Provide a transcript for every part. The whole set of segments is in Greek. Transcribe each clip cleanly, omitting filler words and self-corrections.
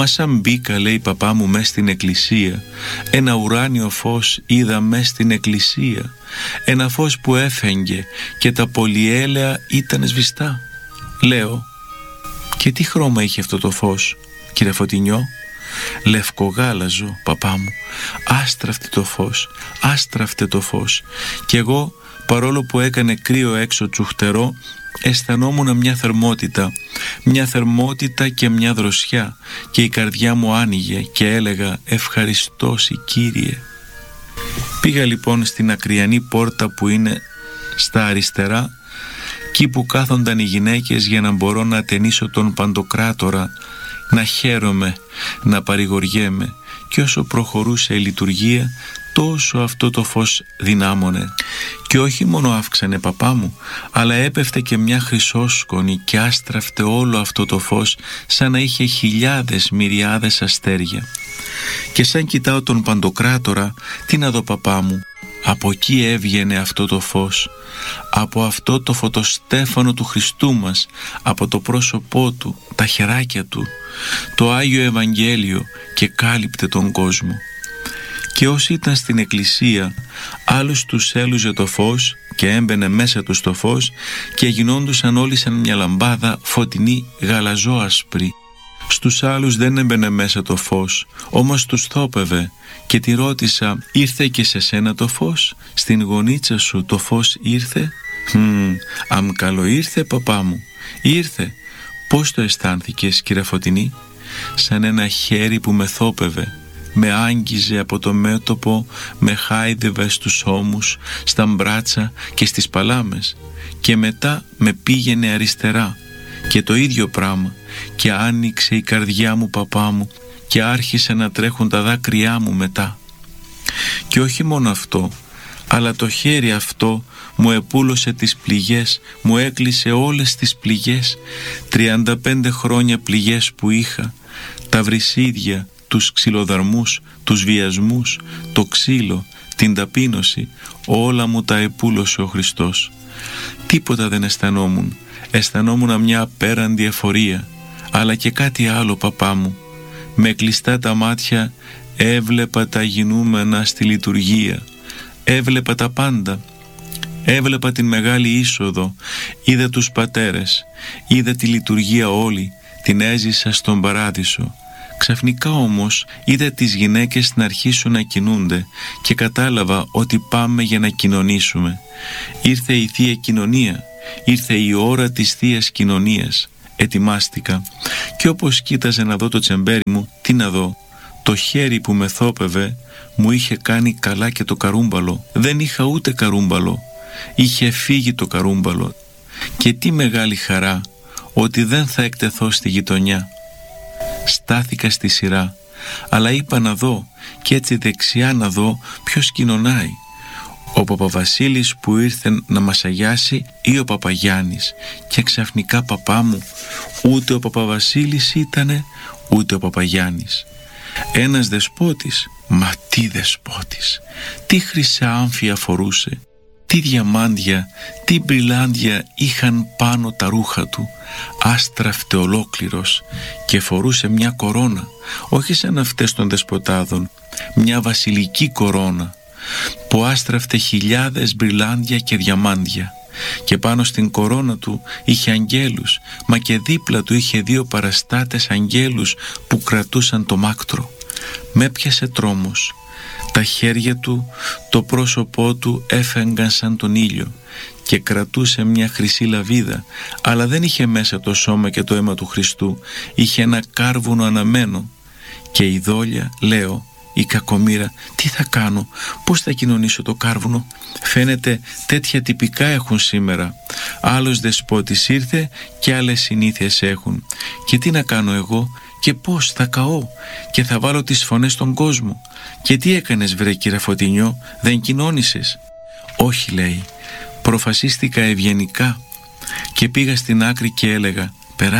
Μα σαν μπήκα, λέει παπά μου, μες στην εκκλησία, ένα ουράνιο φως είδα μες στην εκκλησία, ένα φως που έφεγγε και τα πολυέλαια ήταν σβηστά. Λέω, και τι χρώμα είχε αυτό το φως, κύριε Φωτεινιό? Λευκογάλαζο, παπά μου, άστραφτε το φως, άστραφτε το φως. Κι εγώ, παρόλο που έκανε κρύο έξω τσουχτερό, αισθανόμουν μια θερμότητα και μια δροσιά, και η καρδιά μου άνοιγε και έλεγα ευχαριστώσει Κύριε. Πήγα λοιπόν στην ακριανή πόρτα που είναι στα αριστερά, εκεί που κάθονταν οι γυναίκες, για να μπορώ να ατενίσω τον Παντοκράτορα, να χαίρομαι, να παρηγοριέμαι, και όσο προχωρούσε η λειτουργία, τόσο αυτό το φως δυνάμωνε. Και όχι μόνο αύξανε, παπά μου, αλλά έπεφτε και μια χρυσόσκονη και άστραφτε όλο αυτό το φως σαν να είχε χιλιάδες μυριάδες αστέρια. Και σαν κοιτάω τον Παντοκράτορα, τι να δω, παπά μου? Από εκεί έβγαινε αυτό το φως, από αυτό το φωτοστέφανο του Χριστού μας, από το πρόσωπό του, τα χεράκια του, το Άγιο Ευαγγέλιο, και κάλυπτε τον κόσμο. Και όσοι ήταν στην εκκλησία, άλλους τους έλουζε το φως και έμπαινε μέσα τους το φως και γινόντουσαν όλοι σαν μια λαμπάδα φωτεινή γαλαζόασπρη. Στους άλλους δεν έμπαινε μέσα το φως, όμως τους θόπευε, και τη ρώτησα, ήρθε και σε σένα το φως? Στην γωνίτσα σου το φως ήρθε? Καλό ήρθε, παπά μου, ήρθε. Πώς το αισθάνθηκες, κύριε Φωτεινή? Σαν ένα χέρι που με θόπευε, με άγγιζε από το μέτωπο, με χάιδευε στους ώμους, στα μπράτσα και στις παλάμες, και μετά με πήγαινε αριστερά, και το ίδιο πράγμα, και άνοιξε η καρδιά μου, παπά μου, και άρχισε να τρέχουν τα δάκρυά μου μετά. Και όχι μόνο αυτό, αλλά το χέρι αυτό μου επούλωσε τις πληγές, μου έκλεισε όλες τις πληγές, 35 χρόνια πληγές που είχα, τα βρυσίδια, τους ξυλοδαρμούς, τους βιασμούς, το ξύλο, την ταπείνωση, όλα μου τα επούλωσε ο Χριστός. Τίποτα δεν αισθανόμουν, αισθανόμουν μια απέραντη εφορία, αλλά και κάτι άλλο, παπά μου. Με κλειστά τα μάτια έβλεπα τα γινούμενα στη λειτουργία, έβλεπα τα πάντα, έβλεπα την μεγάλη είσοδο, είδα τους πατέρες, είδα τη λειτουργία όλη, την έζησα στον παράδεισο. Ξαφνικά όμως είδα τις γυναίκες να αρχίσουν να κινούνται και κατάλαβα ότι πάμε για να κοινωνήσουμε. Ήρθε η Θεία Κοινωνία, ήρθε η ώρα της Θείας Κοινωνίας. Ετοιμάστηκα, και όπως κοίταζε να δω το τσεμπέρι μου, τι να δω? Το χέρι που με θόπευε μου είχε κάνει καλά και το καρούμπαλο. Δεν είχα ούτε καρούμπαλο, είχε φύγει το καρούμπαλο. Και τι μεγάλη χαρά ότι δεν θα εκτεθώ στη γειτονιά. Στάθηκα στη σειρά, αλλά είπα να δω, και έτσι δεξιά να δω ποιος κοινωνάει, ο Παπαβασίλης που ήρθε να μας αγιάσει ή ο Παπαγιάννης. Και ξαφνικά, παπά μου, ούτε ο Παπαβασίλης ήτανε, ούτε ο Παπαγιάννης. Ένας δεσπότης, μα τι δεσπότης, τι χρυσά άμφια φορούσε, τι διαμάντια, τι μπριλάντια είχαν πάνω τα ρούχα του, άστραφτε ολόκληρος, και φορούσε μια κορώνα, όχι σαν αυτές των δεσποτάδων, μια βασιλική κορώνα, που άστραφτε χιλιάδες μπριλάντια και διαμάντια, και πάνω στην κορώνα του είχε αγγέλους, μα και δίπλα του είχε 2 παραστάτες αγγέλους που κρατούσαν το μάκτρο. Με έπιασε τρόμος. Τα χέρια του, το πρόσωπό του έφεγγαν σαν τον ήλιο, και κρατούσε μια χρυσή λαβίδα, αλλά δεν είχε μέσα το σώμα και το αίμα του Χριστού, είχε ένα κάρβουνο αναμένο. Και η δόλια, λέω, η κακομοίρα, τι θα κάνω, πώς θα κοινωνήσω το κάρβουνο? Φαίνεται τέτοια τυπικά έχουν σήμερα. Άλλος δεσπότης ήρθε και άλλες συνήθειες έχουν. Και τι να κάνω εγώ, και πώς θα καώ, και θα βάλω τις φωνές στον κόσμο. Και τι έκανες, βρε κύριε Φωτεινιό, δεν κοινώνησες? Όχι, λέει, προφασίστηκα ευγενικά, και πήγα στην άκρη και έλεγα,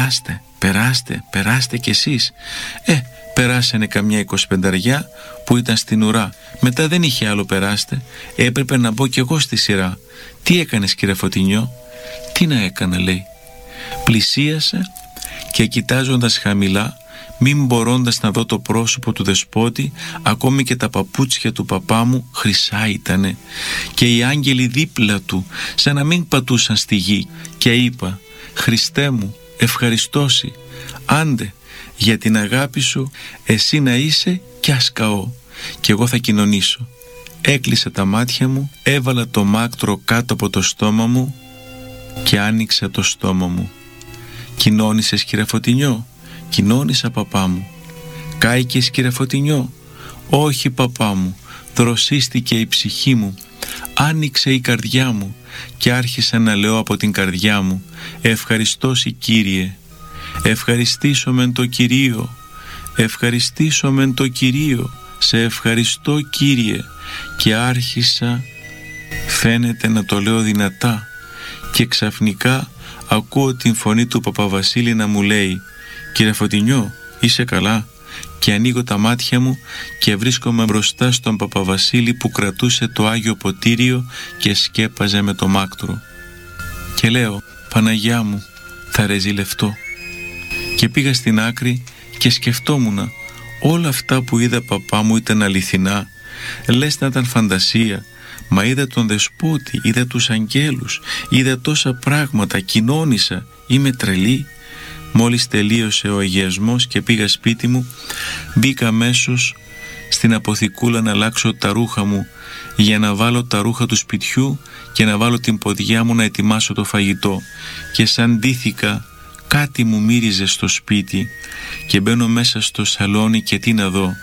περάστε κι εσείς. Περάσανε καμιά 25 που ήταν στην ουρά. Μετά δεν είχε άλλο περάστε, έπρεπε να μπω κι εγώ στη σειρά. Τι έκανες, κύριε Φωτεινιό? Τι να έκανα, λέει. Πλησίασε και κοιτάζοντας χαμηλά, μην μπορώντας να δω το πρόσωπο του δεσπότη, ακόμη και τα παπούτσια του παπά μου χρυσά ήτανε και οι άγγελοι δίπλα του σαν να μην πατούσαν στη γη, και είπα: «Χριστέ μου, ευχαριστώσει, άντε για την αγάπη σου εσύ να είσαι κι ας καώ και εγώ θα κοινωνήσω». Έκλεισα τα μάτια μου, έβαλα το μάκτρο κάτω από το στόμα μου και άνοιξα το στόμα μου. «Κοινώνησες, κύριε Φωτεινιό?» «Κοινώνησα, παπά μου». «Κάηκες, κύριε Φωτεινιό?» «Όχι, παπά μου». Δροσίστηκε η ψυχή μου, άνοιξε η καρδιά μου και άρχισα να λέω από την καρδιά μου: «Ευχαριστώσει, Κύριε, ευχαριστήσομεν το Κυρίο, ευχαριστήσομεν το Κυρίο, σε ευχαριστώ, Κύριε». Και άρχισα, φαίνεται να το λέω δυνατά, και ξαφνικά ακούω την φωνή του Παπαβασίλη να μου λέει: «Κύριε Φωτεινιό, είσαι καλά?» Και ανοίγω τα μάτια μου και βρίσκομαι μπροστά στον Παπαβασίλη που κρατούσε το Άγιο Ποτήριο και σκέπαζε με το μάκτρο. Και λέω: «Παναγιά μου, θα ρεζιλευτώ». Και πήγα στην άκρη και σκεφτόμουνα, όλα αυτά που είδα, παπά μου, ήταν αληθινά? Λες να ήταν φαντασία? Μα είδα τον δεσπότη, είδα τους αγγέλους, είδα τόσα πράγματα, κοινώνησα, είμαι τρελή? Μόλις τελείωσε ο αγιασμός και πήγα σπίτι μου, μπήκα αμέσως στην αποθηκούλα να αλλάξω τα ρούχα μου για να βάλω τα ρούχα του σπιτιού και να βάλω την ποδιά μου να ετοιμάσω το φαγητό, και σαν ντύθηκα κάτι μου μύριζε στο σπίτι και μπαίνω μέσα στο σαλόνι και τι να δω?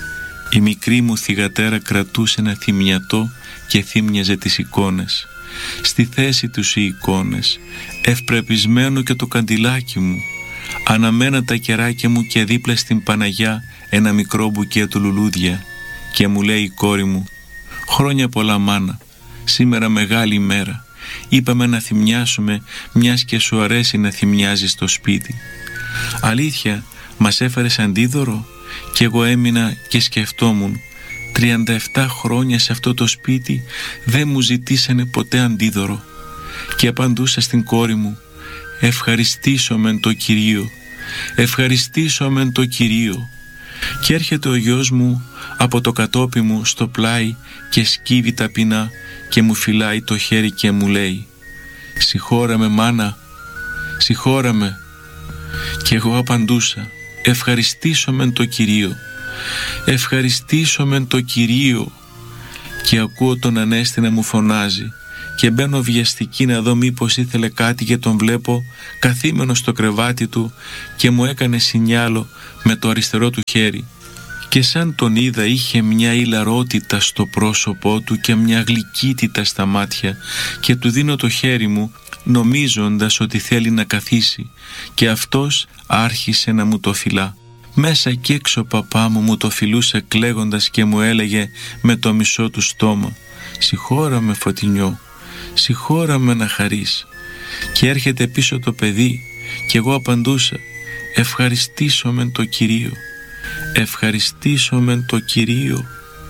Η μικρή μου θυγατέρα κρατούσε ένα θυμιατό και θύμιαζε τις εικόνες. Στη θέση τους οι εικόνες, ευπρεπισμένο και το καντιλάκι μου, αναμένα τα κεράκια μου και δίπλα στην Παναγιά ένα μικρό μπουκέτο λουλούδια. Και μου λέει η κόρη μου: «Χρόνια πολλά, μάνα, σήμερα μεγάλη ημέρα. Είπαμε να θυμιάσουμε, μιας και σου αρέσει να θυμιάζεις στο σπίτι». Αλήθεια, μας έφερες αντίδωρο? Και εγώ έμεινα και σκεφτόμουν, 37 χρόνια σε αυτό το σπίτι δεν μου ζητήσανε ποτέ αντίδωρο. Και απαντούσα στην κόρη μου: «Ευχαριστήσομεν το Κυρίο, ευχαριστήσομεν το Κυρίο». Και έρχεται ο γιος μου από το κατόπι μου στο πλάι και σκύβει ταπεινά και μου φυλάει το χέρι και μου λέει: «Συγχώραμε, μάνα, συγχώραμε». Και εγώ απαντούσα: «Ευχαριστήσομεν το Κυρίο, ευχαριστήσομεν το Κυρίο». Και ακούω τον Ανέστη να μου φωνάζει και μπαίνω βιαστική να δω μήπως ήθελε κάτι, και τον βλέπω καθήμενο στο κρεβάτι του και μου έκανε σινιάλο με το αριστερό του χέρι. Και σαν τον είδα είχε μια ηλαρότητα στο πρόσωπό του και μια γλυκύτητα στα μάτια, και του δίνω το χέρι μου νομίζοντας ότι θέλει να καθίσει, και αυτός άρχισε να μου το φυλά. Μέσα και έξω, παπά μου το φιλούσε κλαίγοντας και μου έλεγε με το μισό του στόμα: «Συγχώραμε, Φωτεινιό, συγχώραμε να χαρείς». Και έρχεται πίσω το παιδί και εγώ απαντούσα: «Ευχαριστήσομεν το Κυρίο, ευχαριστήσομεν το Κυρίο».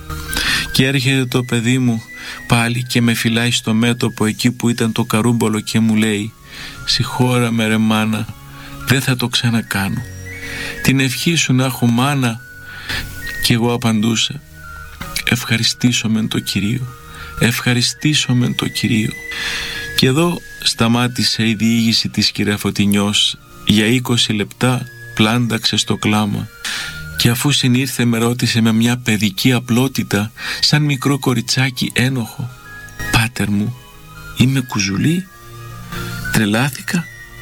Και έρχεται το παιδί μου πάλι και με φυλάει στο μέτωπο εκεί που ήταν το καρούμπολο και μου λέει: «Συγχώραμε, ρε μάνα, δεν θα το ξανακάνω. Την ευχή σου να έχω, μάνα». Και εγώ απαντούσα: «Ευχαριστήσομεν το Κυρίο, ευχαριστήσομεν το Κυρίο». Και εδώ σταμάτησε η διήγηση της κυρία Φωτεινιός. Για 20 λεπτά πλάνταξε στο κλάμα, και αφού συνήρθε με ρώτησε με μια παιδική απλότητα, σαν μικρό κοριτσάκι ένοχο: «Πάτερ μου, είμαι κουζουλή? Τρελάθηκα?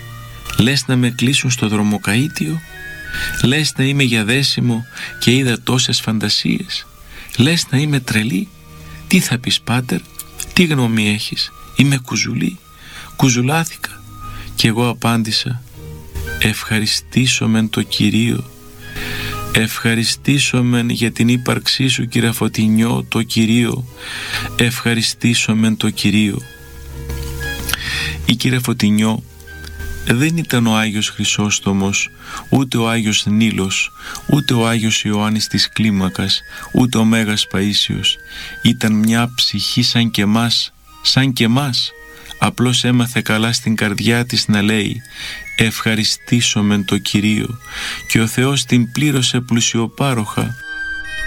Λες να με κλείσουν στο δρομοκαΐτιο? Λες να είμαι για δέσιμο και είδα τόσες φαντασίες? Λες να είμαι τρελή? Τι θα πεις, πάτερ? Τι γνώμη έχεις? Είμαι κουζουλή? Κουζουλάθηκα?» Και εγώ απάντησα: «Ευχαριστήσομεν το Κυρίο, ευχαριστήσομεν για την ύπαρξή σου, κύριε Φωτεινιό, το Κυρίο, ευχαριστήσομεν το Κυρίο». Η κυρία Φωτεινιό δεν ήταν ο Άγιος Χρυσόστομος, ούτε ο Άγιος Νήλος, ούτε ο Άγιος Ιωάννης της Κλίμακας, ούτε ο Μέγας Παΐσιος. Ήταν μια ψυχή σαν και μας, σαν και μας. Απλώς έμαθε καλά στην καρδιά της να λέει: ευχαριστήσομεν το Κυρίο, και ο Θεός την πλήρωσε πλουσιοπάροχα.